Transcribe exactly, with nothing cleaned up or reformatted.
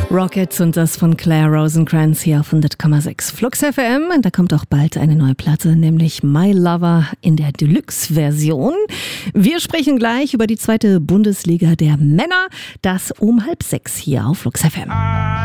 Rockets und das von Claire Rosencrantz hier auf hundert Komma sechs Flux F M. Und da kommt auch bald eine neue Platte, nämlich My Lover in der Deluxe-Version. Wir sprechen gleich über die zweite Bundesliga der Männer. Das um halb sechs hier auf Flux F M.